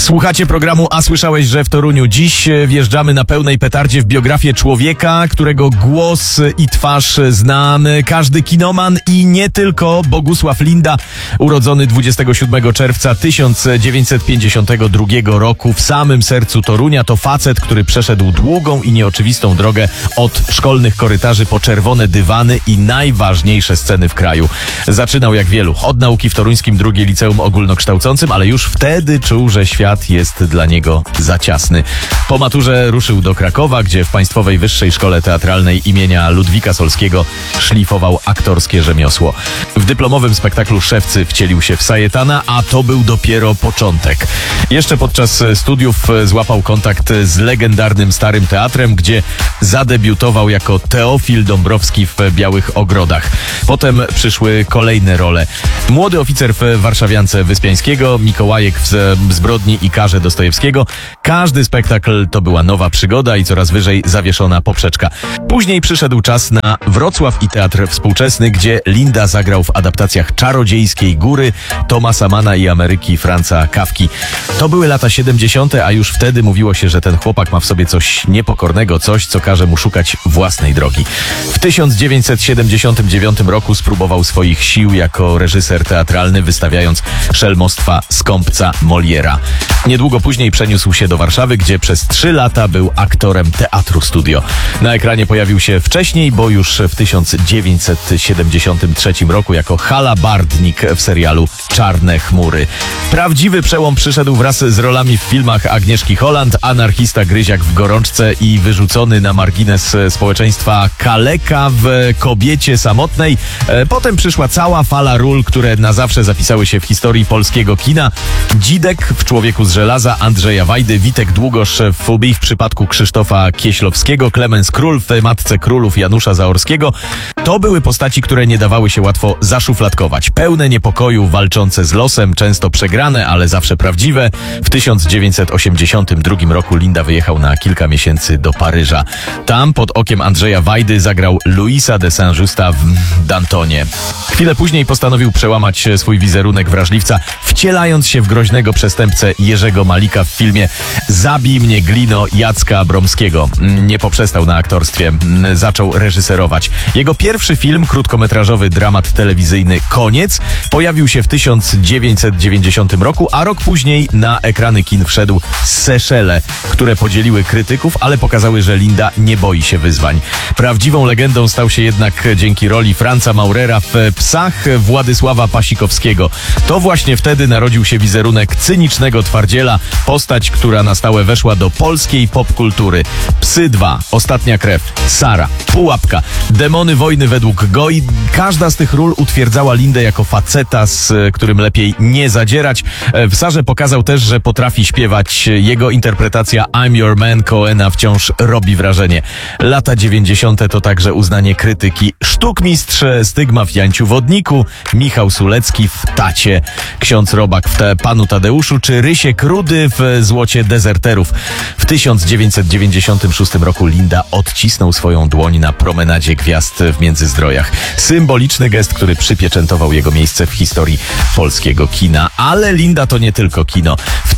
Słuchacie programu A Słyszałeś, że w Toruniu? Dziś wjeżdżamy na pełnej petardzie w biografię człowieka, którego głos i twarz zna każdy kinoman i nie tylko. Bogusław Linda, urodzony 27 czerwca 1952 roku w samym sercu Torunia. To facet, który przeszedł długą i nieoczywistą drogę od szkolnych korytarzy po czerwone dywany i najważniejsze sceny w kraju. Zaczynał jak wielu od nauki w toruńskim II Liceum Ogólnokształcącym, ale już wtedy czuł, że świat jest dla niego za ciasny. Po maturze ruszył do Krakowa, gdzie w Państwowej Wyższej Szkole Teatralnej imienia Ludwika Solskiego szlifował aktorskie rzemiosło. W dyplomowym spektaklu Szewcy wcielił się w Sajetana, a to był dopiero początek. Jeszcze podczas studiów złapał kontakt z legendarnym Starym Teatrem, gdzie zadebiutował jako Teofil Dąbrowski w Białych Ogrodach. Potem przyszły kolejne role. Młody oficer w Warszawiance Wyspiańskiego, Mikołajek w Zbrodni i Karze Dostojewskiego. Każdy spektakl to była nowa przygoda i coraz wyżej zawieszona poprzeczka. Później przyszedł czas na Wrocław i Teatr Współczesny, gdzie Linda zagrał w adaptacjach Czarodziejskiej Góry, Thomasa Manna i Ameryki Franza Kafki. To były lata 70., a już wtedy mówiło się, że ten chłopak ma w sobie coś niepokornego, coś, co każe mu szukać własnej drogi. W 1979 roku spróbował swoich sił jako reżyser teatralny, wystawiając Szelmostwa Skąpca Moliera. Niedługo później przeniósł się do Warszawy, gdzie przez 3 lata był aktorem Teatru Studio. Na ekranie pojawił się wcześniej, bo już w 1973 roku jako halabardnik w serialu Czarne chmury. Prawdziwy przełom przyszedł wraz z rolami w filmach Agnieszki Holland, anarchista Gryziak w Gorączce i wyrzucony na margines społeczeństwa kaleka w Kobiecie samotnej. Potem przyszła cała fala ról, które na zawsze zapisały się w historii polskiego kina. Dzidek w Człowieku z żelaza Andrzeja Wajdy, Witek Długosz w Fubii w przypadku Krzysztofa Kieślowskiego, Klemens Król w Matce Królów Janusza Zaorskiego. To były postaci, które nie dawały się łatwo zaszufladkować. Pełne niepokoju, walczące z losem, często przegrane, ale zawsze prawdziwe. W 1982 roku Linda wyjechał na kilka miesięcy do Paryża. Tam pod okiem Andrzeja Wajdy zagrał Louisa de Saint-Just w Dantonie. Chwilę później postanowił przełamać swój wizerunek wrażliwca, wcielając się w groźnego przestępcę Jerzego Malika w filmie Zabij mnie Glino Jacka Bromskiego. Nie poprzestał na aktorstwie, zaczął reżyserować. Jego pierwszy film, krótkometrażowy dramat telewizyjny Koniec, pojawił się w 1990 roku, a rok później na ekrany kin wszedł Seszele, które podzieliły krytyków, ale pokazały, że Linda nie boi się wyzwań. Prawdziwą legendą stał się jednak dzięki roli Franza Maurera w Psach Władysława Pasikowskiego. To właśnie wtedy narodził się wizerunek cynicznego twardziela, postać, która na stałe weszła do polskiej popkultury. Psy 2, Ostatnia krew, Sara, Pułapka, Demony wojny według Goi. Każda z tych ról utwierdzała Lindę jako faceta, z którym lepiej nie zadzierać. W Sarze pokazał też, że potrafi śpiewać. Jego interpretacja I'm Your Man Coena wciąż robi wrażenie. Lata 90. to także uznanie krytyki. Sztukmistrz Stygma w Janciu Wodniku, Michał Sulecki w Tacie, ksiądz Robak w Panu Tadeuszu czy Rysiek Rudy w Złocie dezerterów. W 1996 roku Linda odcisnął swoją dłoń na promenadzie gwiazd w Międzyzdrojach. Symboliczny gest, który przypieczętował jego miejsce w historii polskiego kina. Ale Linda to nie tylko kino. W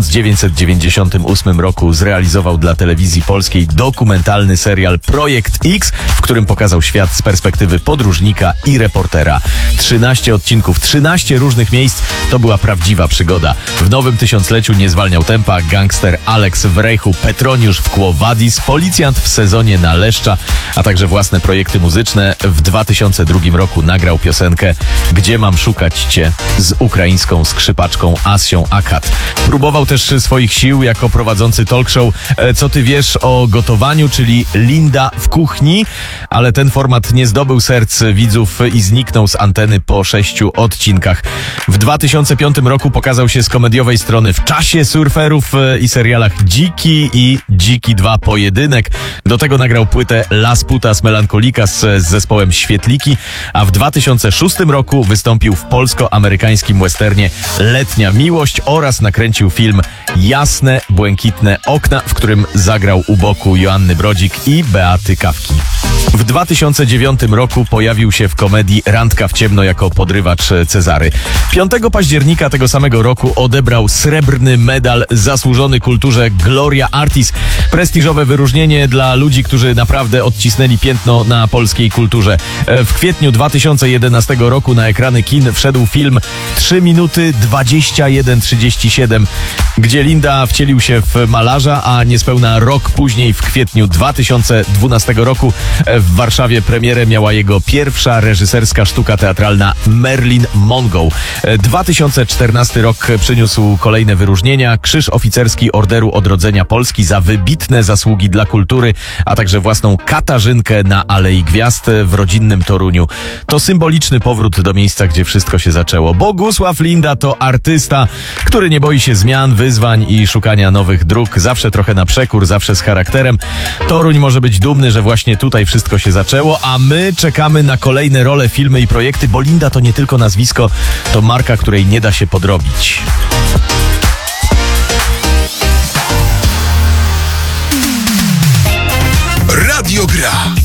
1998 roku zrealizował dla telewizji polskiej dokumentalny serial Projekt X, w którym pokazał świat z perspektywy podróżnika i reportera. 13 odcinków, 13 różnych miejsc. To była prawdziwa przygoda. W nowym tysiącleciu nie zwalniał tempa. Gangster Alex w Rejchu, Petroniusz w Quo Vadis, Policjant w Sezonie na Leszcza, a także własne projekty muzyczne. W 2002 roku nagrał piosenkę Gdzie mam szukać cię z ukraińską skrzypaczką Asią Akat. Próbował też swoich sił jako prowadzący talk show Co ty wiesz o gotowaniu, czyli Linda w kuchni, ale ten format nie zdobył serc widzów i zniknął z anteny po 6 odcinkach. W 2005 roku pokazał się z komediowej strony w Czasie surferów i serialach Dziki i Dziki 2 Pojedynek. Do tego nagrał płytę Las Putas Melancholikas z zespołem Świetliki, a w 2006 roku wystąpił w polsko-amerykańskim westernie Letnia Miłość oraz nakręcił film Jasne, błękitne okna, w którym zagrał u boku Joanny Brodzik i Beaty Kawki. W 2009 roku pojawił się w komedii Randka w ciemno jako podrywacz Cezary. 5 października tego samego roku odebrał srebrny medal zasłużony kulturze Gloria Artis. Prestiżowe wyróżnienie dla ludzi, którzy naprawdę odcisnęli piętno na polskiej kulturze. W kwietniu 2011 roku na ekrany kin wszedł film 3 minuty 21:37, gdzie Linda wcielił się w malarza, a niespełna rok później, w kwietniu 2012 roku w Warszawie premierę miała jego pierwsza reżyserska sztuka teatralna Marilyn Monroe. 2014 rok przyniósł kolejne wyróżnienia: Krzyż Oficerski Orderu Odrodzenia Polski za wybitne zasługi dla kultury, a także własną Katarzynkę na Alei Gwiazd w rodzinnym Toruniu. To symboliczny powrót do miejsca, gdzie wszystko się zaczęło. Bogusław Linda to artysta, który nie boi się zmian, wyzwań i szukania nowych dróg. Zawsze trochę na przekór, zawsze z charakterem. Toruń może być dumny, że właśnie tutaj wszystko się zaczęło, a my czekamy na kolejne role, filmy i projekty, bo Linda to nie tylko nazwisko, to marka, której nie da się podrobić. Radio Gra.